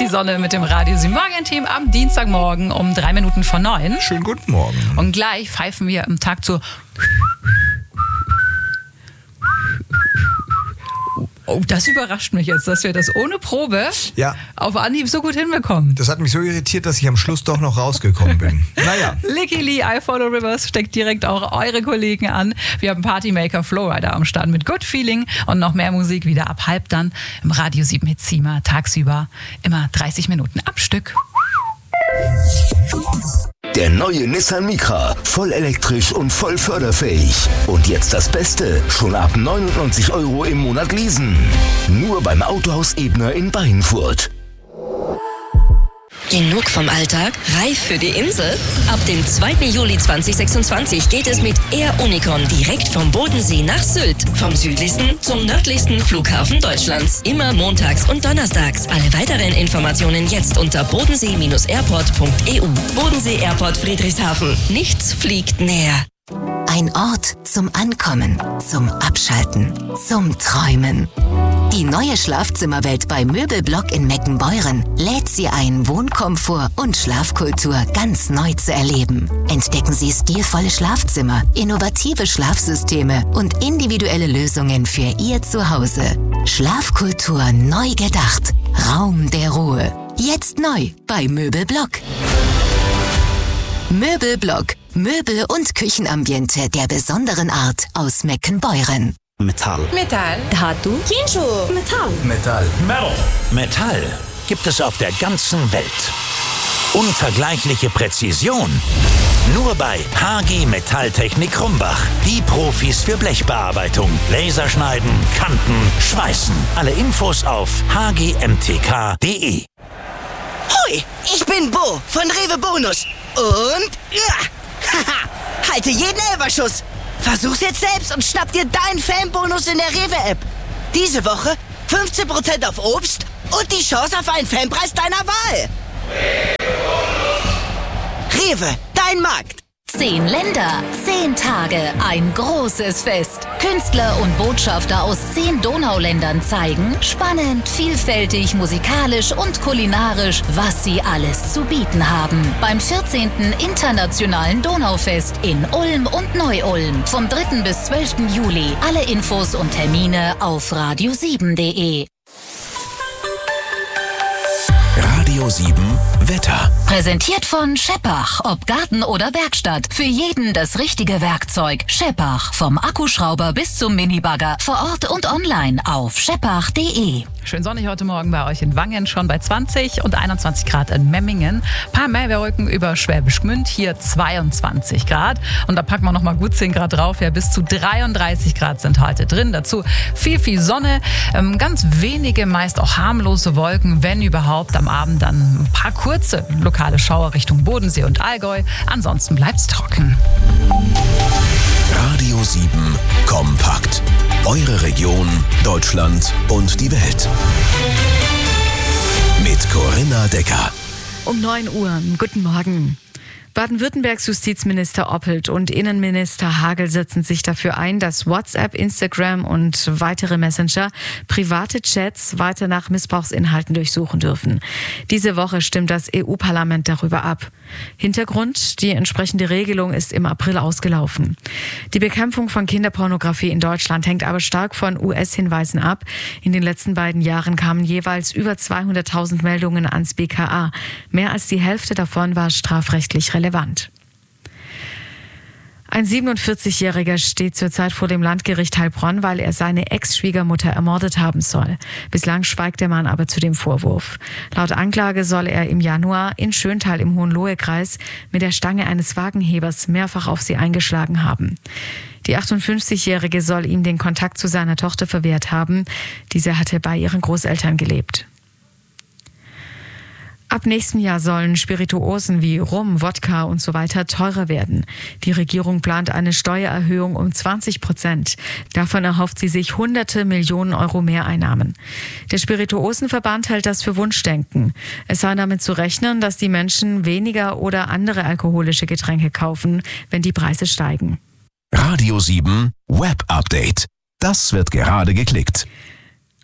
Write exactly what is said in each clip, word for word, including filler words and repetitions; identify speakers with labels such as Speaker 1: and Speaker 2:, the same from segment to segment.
Speaker 1: die Sonne mit dem Radio sieben Morgen-Team am Dienstagmorgen um drei Minuten vor neun.
Speaker 2: Schönen guten Morgen.
Speaker 1: Und gleich pfeifen wir im Takt zur... Oh, das überrascht mich jetzt, dass wir das ohne Probe
Speaker 2: ja.
Speaker 1: auf Anhieb so gut hinbekommen.
Speaker 2: Das hat mich so irritiert, dass ich am Schluss doch noch rausgekommen bin. Naja.
Speaker 1: Licky Lee, I Follow Rivers steckt direkt auch eure Kollegen an. Wir haben Partymaker Flowrider am Start mit Good Feeling und noch mehr Musik wieder ab halb dann im Radio sieben Hitzima tagsüber. Immer dreißig Minuten am Stück.
Speaker 3: Der neue Nissan Micra, voll elektrisch und voll förderfähig. Und jetzt das Beste, schon ab neunundneunzig Euro im Monat leasen. Nur beim Autohaus Ebner in Beinfurt.
Speaker 4: Genug vom Alltag? Reif für die Insel? Ab dem zweiten Juli zweitausendsechsundzwanzig geht es mit Air Unicon direkt vom Bodensee nach Sylt. Vom südlichsten zum nördlichsten Flughafen Deutschlands. Immer montags und donnerstags. Alle weiteren Informationen jetzt unter bodensee airport punkt e u. Bodensee Airport Friedrichshafen. Nichts fliegt näher.
Speaker 5: Ein Ort zum Ankommen, zum Abschalten, zum Träumen. Die neue Schlafzimmerwelt bei Möbelblock in Meckenbeuren lädt Sie ein, Wohnkomfort und Schlafkultur ganz neu zu erleben. Entdecken Sie stilvolle Schlafzimmer, innovative Schlafsysteme und individuelle Lösungen für Ihr Zuhause. Schlafkultur neu gedacht. Raum der Ruhe. Jetzt neu bei Möbelblock. Möbelblock. Möbel- und Küchenambiente der besonderen Art aus Meckenbeuren.
Speaker 6: Metall.
Speaker 7: Metall.
Speaker 4: Dhatu.
Speaker 7: Kinshu.
Speaker 6: Metall. Metall.
Speaker 8: Metal. Metall gibt es auf der ganzen Welt. Unvergleichliche Präzision. Nur bei H G Metalltechnik Krumbach. Die Profis für Blechbearbeitung. Laserschneiden, Kanten, Schweißen. Alle Infos auf h g m t k punkt d e.
Speaker 9: Hoi, ich bin Bo von Rewe Bonus. Und... Ja, haha, halte jeden Elberschuss. Versuch's jetzt selbst und schnapp dir deinen Fanbonus in der Rewe-App. Diese Woche fünfzehn Prozent auf Obst und die Chance auf einen Fanpreis deiner Wahl. Rewe, dein Markt.
Speaker 10: Zehn Länder, zehn Tage, ein großes Fest. Künstler und Botschafter aus zehn Donauländern zeigen, spannend, vielfältig, musikalisch und kulinarisch, was sie alles zu bieten haben. Beim vierzehnten Internationalen Donaufest in Ulm und Neu-Ulm. Vom dritten bis zwölften Juli. Alle Infos und Termine auf radio sieben punkt d e.
Speaker 8: Radio sieben Wetter.
Speaker 10: Präsentiert von Scheppach. Ob Garten oder Werkstatt. Für jeden das richtige Werkzeug. Scheppach. Vom Akkuschrauber bis zum Minibagger. Vor Ort und online auf scheppach punkt d e.
Speaker 1: Schön sonnig heute Morgen bei euch in Wangen, schon bei zwanzig und einundzwanzig Grad in Memmingen. Ein paar mehr Wolken über Schwäbisch Gmünd, hier zweiundzwanzig Grad. Und da packen wir noch mal gut zehn Grad drauf. Ja, bis zu dreiunddreißig Grad sind heute drin. Dazu viel, viel Sonne. Ähm, ganz wenige, meist auch harmlose Wolken, wenn überhaupt. Am Abend dann ein paar kurze lokale Schauer Richtung Bodensee und Allgäu. Ansonsten bleibt's trocken.
Speaker 8: Radio sieben Kompakt. Eure Region, Deutschland und die Welt. Mit Corinna Decker.
Speaker 11: Um neun Uhr. Guten Morgen. Baden-Württembergs Justizminister Oppelt und Innenminister Hagel setzen sich dafür ein, dass WhatsApp, Instagram und weitere Messenger private Chats weiter nach Missbrauchsinhalten durchsuchen dürfen. Diese Woche stimmt das E U-Parlament darüber ab. Hintergrund: die entsprechende Regelung ist im April ausgelaufen. Die Bekämpfung von Kinderpornografie in Deutschland hängt aber stark von U S-Hinweisen ab. In den letzten beiden Jahren kamen jeweils über zweihunderttausend Meldungen ans B K A. Mehr als die Hälfte davon war strafrechtlich relevant. Ein siebenundvierzigjähriger steht zurzeit vor dem Landgericht Heilbronn, weil er seine Ex-Schwiegermutter ermordet haben soll. Bislang schweigt der Mann aber zu dem Vorwurf. Laut Anklage soll er im Januar in Schöntal im Hohenlohe-Kreis mit der Stange eines Wagenhebers mehrfach auf sie eingeschlagen haben. Die achtundfünfzigjährige soll ihm den Kontakt zu seiner Tochter verwehrt haben. Diese hatte bei ihren Großeltern gelebt. Ab nächstem Jahr sollen Spirituosen wie Rum, Wodka und so weiter teurer werden. Die Regierung plant eine Steuererhöhung um zwanzig Prozent. Davon erhofft sie sich hunderte Millionen Euro Mehreinnahmen. Der Spirituosenverband hält das für Wunschdenken. Es sei damit zu rechnen, dass die Menschen weniger oder andere alkoholische Getränke kaufen, wenn die Preise steigen.
Speaker 8: Radio sieben Web Update. Das wird gerade geklickt.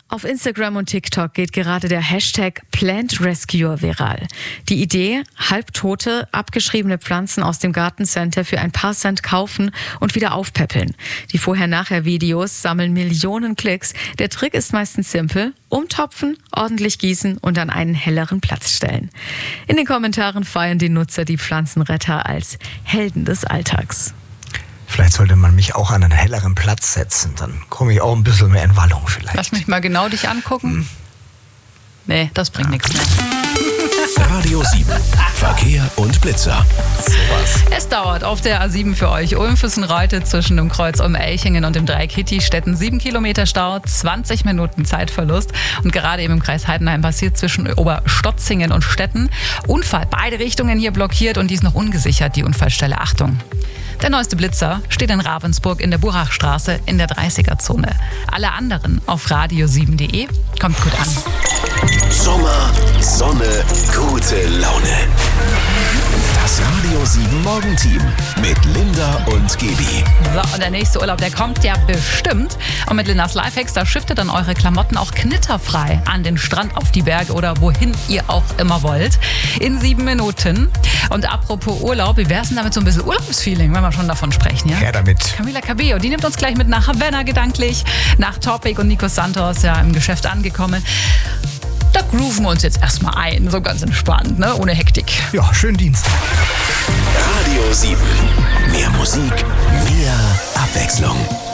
Speaker 11: Auf Instagram und TikTok geht gerade der Hashtag Plant Rescue viral. Die Idee, halbtote, abgeschriebene Pflanzen aus dem Gartencenter für ein paar Cent kaufen und wieder aufpäppeln. Die Vorher-Nachher-Videos sammeln Millionen Klicks. Der Trick ist meistens simpel: umtopfen, ordentlich gießen und an einen helleren Platz stellen. In den Kommentaren feiern die Nutzer die Pflanzenretter als Helden des Alltags.
Speaker 2: Vielleicht sollte man mich auch an einen helleren Platz setzen. Dann komme ich auch ein bisschen mehr in Wallung vielleicht.
Speaker 1: Lass mich mal genau dich angucken. Hm. Nee, das bringt ja. nichts mehr.
Speaker 6: Radio sieben. Verkehr und Blitzer.
Speaker 1: Sowas. Es dauert auf der A sieben für euch. Ulm-Füssen-Reute zwischen dem Kreuz Ulm-Elchingen und dem Dreieck Hitti-Städten. sieben Kilometer Stau, zwanzig Minuten Zeitverlust. Und gerade eben im Kreis Heidenheim passiert zwischen Oberstotzingen und Stetten. Unfall, beide Richtungen hier blockiert und die ist noch ungesichert, die Unfallstelle. Achtung. Der neueste Blitzer steht in Ravensburg in der Burachstraße in der dreißiger-Zone. Alle anderen auf radio sieben punkt de. Kommt gut an.
Speaker 6: Sommer, Sonne, gute Laune. Das Radio sieben Morgenteam mit Linda und Gaby.
Speaker 1: So, und der nächste Urlaub, der kommt ja bestimmt. Und mit Lindas Lifehacks, da schiftet dann eure Klamotten auch knitterfrei an den Strand, auf die Berge oder wohin ihr auch immer wollt. In sieben Minuten. Und apropos Urlaub, wie wär's denn damit so ein bisschen Urlaubsfeeling, wenn wir schon davon sprechen, ja?
Speaker 2: Her damit.
Speaker 1: Camila Cabello, die nimmt uns gleich mit nach Havanna gedanklich, nach Topic und Nico Santos, ja, im Geschäft angekommen. Da grooven wir uns jetzt erstmal ein, so ganz entspannt, ne? Ohne Hektik.
Speaker 2: Ja, schönen Dienstag.
Speaker 6: Radio sieben. Mehr Musik, mehr Abwechslung.